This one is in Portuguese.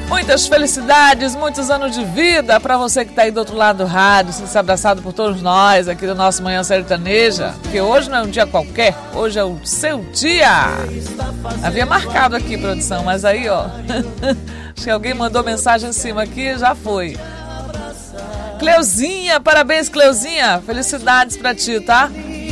Muitas felicidades, muitos anos de vida para você que está aí do outro lado do rádio, se abraçado por todos nós aqui do nosso Manhã Sertaneja, porque hoje não é um dia qualquer, hoje é o seu dia. Havia marcado aqui, produção, mas aí, ó, acho que alguém mandou mensagem em cima aqui, já foi. Cleuzinha, parabéns, Cleuzinha, felicidades para ti, tá?